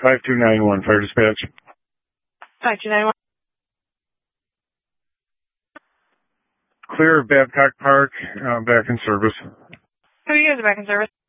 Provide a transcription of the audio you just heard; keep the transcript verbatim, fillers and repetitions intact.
five two nine one, fire dispatch. five two nine one. Clear of Babcock Park, uh, back in service. Who are you guys are back in service?